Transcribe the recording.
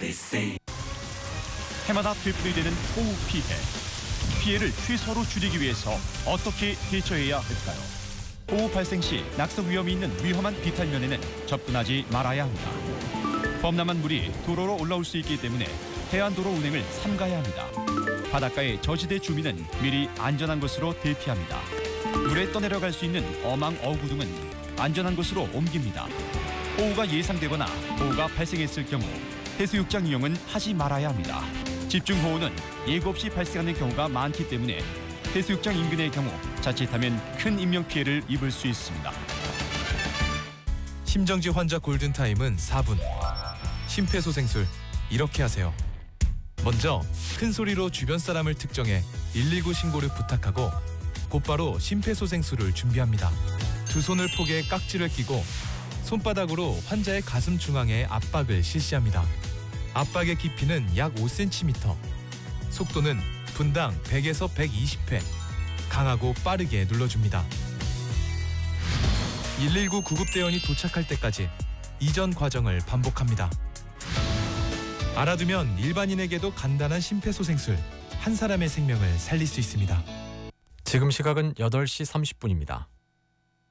해마다 되풀이되는 호우 피해. 피해를 최소로 줄이기 위해서 어떻게 대처해야 할까요? 호우 발생 시 낙석 위험이 있는 위험한 비탈면에는 접근하지 말아야 합니다. 범람한 물이 도로로 올라올 수 있기 때문에 해안도로 운행을 삼가야 합니다. 바닷가의 저지대 주민은 미리 안전한 곳으로 대피합니다. 물에 떠내려갈 수 있는 어망, 어구 등은 안전한 곳으로 옮깁니다. 호우가 예상되거나 호우가 발생했을 경우 해수욕장 이용은 하지 말아야 합니다. 집중호우는 예고 없이 발생하는 경우가 많기 때문에 해수욕장 인근의 경우 자칫하면 큰 인명피해를 입을 수 있습니다. 심정지 환자 골든타임은 4분. 심폐소생술 이렇게 하세요. 먼저 큰 소리로 주변 사람을 특정해 119 신고를 부탁하고 곧바로 심폐소생술을 준비합니다. 두 손을 포개 깍지를 끼고 손바닥으로 환자의 가슴 중앙에 압박을 실시합니다. 압박의 깊이는 약 5cm, 속도는 분당 100에서 120회, 강하고 빠르게 눌러줍니다. 119 구급대원이 도착할 때까지 이전 과정을 반복합니다. 알아두면 일반인에게도 간단한 심폐소생술, 한 사람의 생명을 살릴 수 있습니다. 지금 시각은 8시 30분입니다.